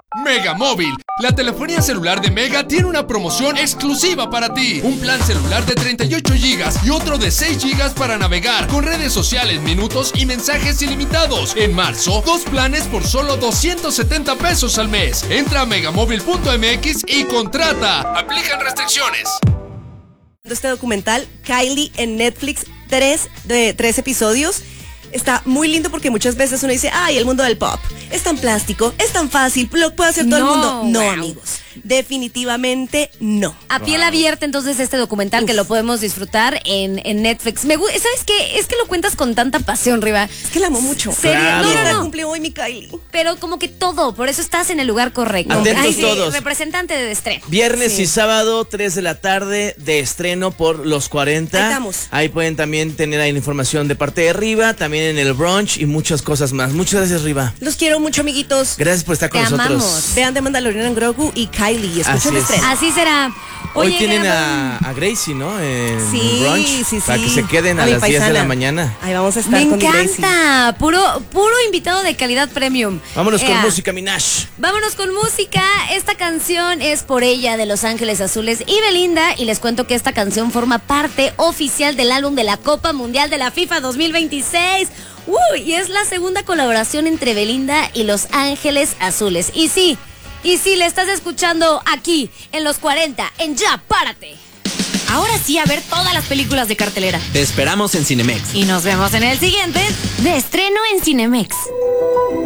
Mega Móvil, la telefonía celular de Mega tiene una promoción exclusiva para ti. Un plan celular de 38 GB y otro de 6 GB para navegar con redes sociales, minutos y mensajes ilimitados. En marzo, 2 planes por solo 270 pesos al mes. Entra a megamóvil.mx y contrata. Aplican restricciones. Este documental, Kylie, en Netflix, 3 episodios. Está muy lindo porque muchas veces uno dice, ay, el mundo del pop es tan plástico, es tan fácil, lo puede hacer todo el mundo. No, amigos, definitivamente no. A piel abierta, entonces, este documental que lo podemos disfrutar en Netflix. ¿Sabes qué? Es que lo cuentas con tanta pasión, Riva. Es que la amo mucho. ¿Serio? Claro. No. Cumplió hoy mi Kylie. Pero como que todo, por eso estás en el lugar correcto. Atentos todos. Representante de estreno. Viernes y sábado, 3 de la tarde, de estreno por Los 40. Ahí estamos. Ahí pueden también tener ahí información de parte de Riva, también en el brunch y muchas cosas más. Muchas gracias, Riva. Los quiero mucho, amiguitos. Gracias por estar con nosotros. Amamos. Vean de Mandalorian en Grogu y Kylie y escuchen el estreno. Así será. Hoy tienen a Gracie, ¿no? En brunch. Sí. Para que se queden a mi las paisana. 10 de la mañana. Ahí vamos a estar Me con mi Gracie. encanta. Puro invitado de calidad premium. Vámonos con música, Minash. Vámonos con música. Esta canción es Por ella, de Los Ángeles Azules y Belinda. Y les cuento que esta canción forma parte oficial del álbum de la Copa Mundial de la FIFA 2026. Y es la segunda colaboración entre Belinda y Los Ángeles Azules. Y sí, le estás escuchando aquí, en Los 40, en Ya Párate. Ahora sí, a ver todas las películas de cartelera. Te esperamos en Cinemex. Y nos vemos en el siguiente, de estreno en Cinemex.